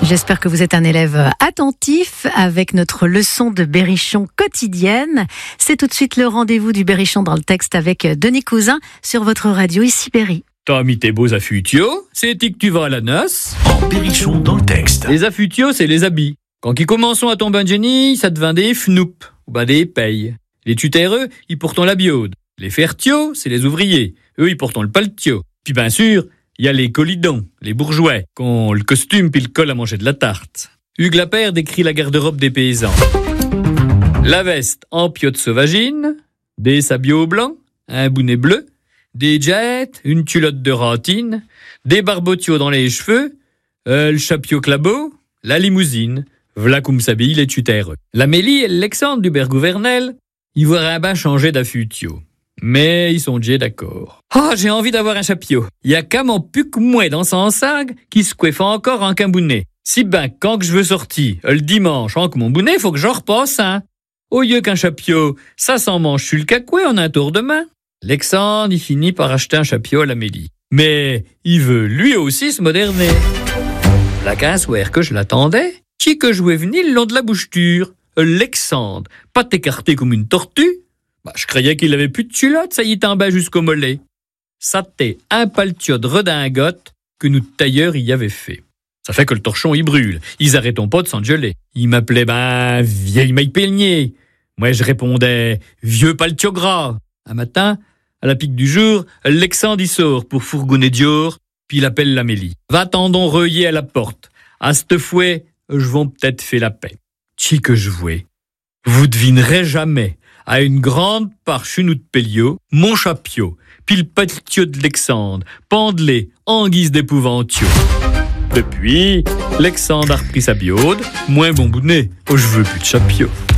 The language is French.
J'espère que vous êtes un élève attentif avec notre leçon de Berrichon quotidienne. C'est tout de suite le rendez-vous du Berrichon dans le texte avec Denis Cousin sur votre radio ici Berry. T'as mis tes beaux affutios, c'est que tu vas à la noce. En Berrichon dans le texte. Les affutios, c'est les habits. Quand ils commencent à tomber un génie, ça devint des fnoups, ou ben des payes. Les tutéreux, ils portent la biaude. Les fertios, c'est les ouvriers. Eux, ils portent le paltio. Puis bien sûr, il y a les colidons, les bourgeois, qui ont le costume puis le col à manger de la tarte. Hugues Lapère décrit la garde-robe des paysans. La veste en piotte sauvagine, des sabots blancs, un bonnet bleu, des jets, une culotte de ratine, des barbotios dans les cheveux, le chapeau clabot, la limousine. V'là comme s'habillent les tutéreux. L'Amélie et l'Alexandre du Bergouvernel, ils voient un bain changer d'affutio. Mais ils sont déjà d'accord. J'ai envie d'avoir un chapiot. Y a qu'à mon puc mouet dans son sac qui se coiffe encore en qu'un bonnet. Si ben, quand que je veux sortir, le dimanche, en que mon bonnet, faut que j'en repasse, hein. Au lieu qu'un chapiot, ça s'en mange sur le cacouet en un tour de main. Alexandre, il finit par acheter un chapiot à l'Amélie. Mais il veut lui aussi se moderner. La 15 soir que je l'attendais, qui que je vais venir le long de la boucheture. Alexandre, pas écarté comme une tortue. Je croyais qu'il avait plus de culotte, ça y est en bas jusqu'au mollet. Ça t'est un paltio de redingote que nous tailleurs y avait fait. Ça fait que le torchon y brûle. Ils arrêtons pas de s'engueuler. Ils m'appelaient vieille maille peigné. Moi je répondais vieux paltio gras. Un matin, à la pique du jour, Alexandre y sort pour fourgonner Dior, puis il appelle l'Amélie. Va-t'en donc reuiller à la porte. À cette fouet, je vais peut-être faire la paix. Chi que je vouais. Vous devinerez jamais, à une grande parchenou de Pélio, mon chapiot, puis le paltio de Alexandre, pendelé en guise d'épouvantio. Depuis, Alexandre a repris sa biaude, moins bon bonnet, je veux plus de chapiot.